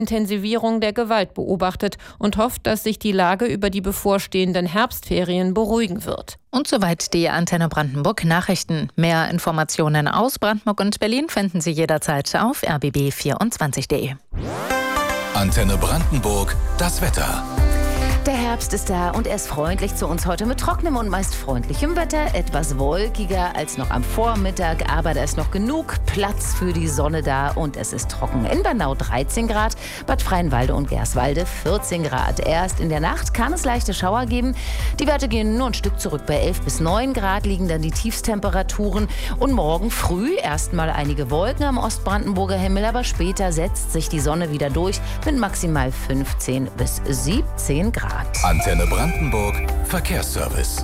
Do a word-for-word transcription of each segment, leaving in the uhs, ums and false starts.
Intensivierung der Gewalt beobachtet und hofft, dass sich die Lage über die bevorstehenden Herbstferien beruhigen wird. Und soweit die Antenne Brandenburg Nachrichten. Mehr Informationen aus Brandenburg und Berlin finden Sie jederzeit auf r b b vierundzwanzig punkt d e. Antenne Brandenburg, das Wetter. Der Herbst ist da und er ist freundlich zu uns heute mit trockenem und meist freundlichem Wetter. Etwas wolkiger als noch am Vormittag, aber da ist noch genug Platz für die Sonne da und es ist trocken. In Bernau dreizehn Grad, Bad Freienwalde und Gerswalde vierzehn Grad. Erst in der Nacht kann es leichte Schauer geben. Die Werte gehen nur ein Stück zurück. Bei elf bis neun Grad liegen dann die Tiefstemperaturen. Und morgen früh erstmal einige Wolken am Ostbrandenburger Himmel, aber später setzt sich die Sonne wieder durch mit maximal fünfzehn bis siebzehn Grad. Antenne Brandenburg Verkehrsservice.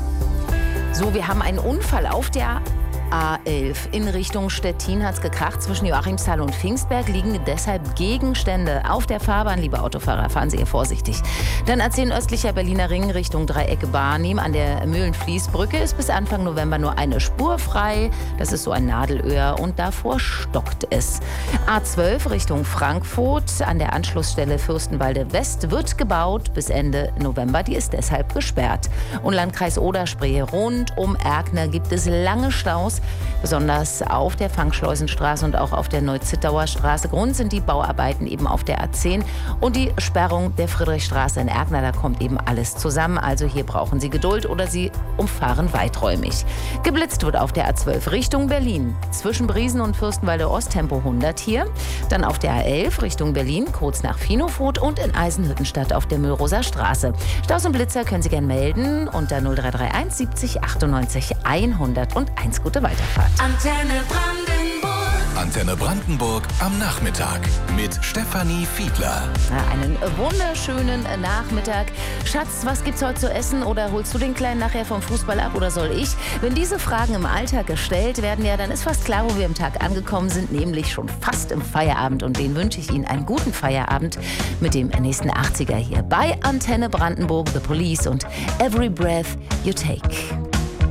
So, wir haben einen Unfall auf der A elf in Richtung Stettin hat's gekracht. Zwischen Joachimsthal und Pfingstberg liegen deshalb Gegenstände auf der Fahrbahn. Liebe Autofahrer, fahren Sie eher vorsichtig. Dann A zehn östlicher Berliner Ring Richtung Dreieck Barnim an der Mühlenfließbrücke ist bis Anfang November nur eine Spur frei. Das ist so ein Nadelöhr und davor stockt es. A zwölf Richtung Frankfurt an der Anschlussstelle Fürstenwalde West wird gebaut bis Ende November. Die ist deshalb gesperrt. Und Landkreis Oder-Spree rund um Erkner gibt es lange Staus. Besonders auf der Fangschleusenstraße und auch auf der Neu-Zittauer Straße. Grund sind die Bauarbeiten eben auf der A zehn und die Sperrung der Friedrichstraße in Erkner. Da kommt eben alles zusammen. Also hier brauchen Sie Geduld oder Sie umfahren weiträumig. Geblitzt wird auf der A zwölf Richtung Berlin. Zwischen Briesen und Fürstenwalde Ost Tempo hundert hier. Dann auf der A elf Richtung Berlin, kurz nach Finofurt und in Eisenhüttenstadt auf der Müllroser Straße. Staus und Blitzer können Sie gerne melden unter null drei drei eins siebzig achtundneunzig hunderteins. Gute Weiterfahrt. Antenne Brandenburg. Antenne Brandenburg am Nachmittag mit Stefanie Fiedler. Na, einen wunderschönen Nachmittag. Schatz, was gibt's heute zu essen? Oder holst du den Kleinen nachher vom Fußball ab oder soll ich? Wenn diese Fragen im Alltag gestellt werden, ja, dann ist fast klar, wo wir im Tag angekommen sind, nämlich schon fast im Feierabend. Und den wünsche ich Ihnen einen guten Feierabend mit dem nächsten achtziger hier bei Antenne Brandenburg, The Police und Every Breath You Take.